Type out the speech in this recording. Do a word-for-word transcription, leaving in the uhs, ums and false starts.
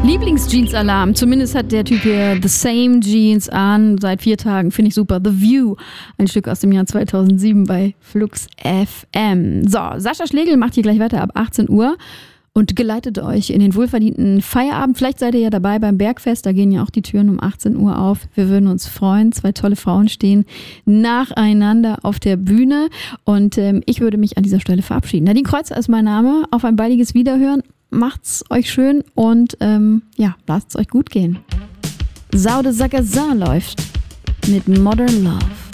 Lieblingsjeans-Alarm. Zumindest hat der Typ hier The Same Jeans an. Seit vier Tagen. Finde ich super. The View. Ein Stück aus dem Jahr zweitausendsieben bei Flux F M. So, Sascha Schlegel macht hier gleich weiter ab achtzehn Uhr und geleitet euch in den wohlverdienten Feierabend. Vielleicht seid ihr ja dabei beim Bergfest. Da gehen ja auch die Türen um achtzehn Uhr auf. Wir würden uns freuen. Zwei tolle Frauen stehen nacheinander auf der Bühne. Und ähm, ich würde mich an dieser Stelle verabschieden. Nadine Kreuzer ist mein Name. Auf ein baldiges Wiederhören. Macht's euch schön und ähm, ja, lasst's euch gut gehen. Saude Sagazin läuft mit Modern Love.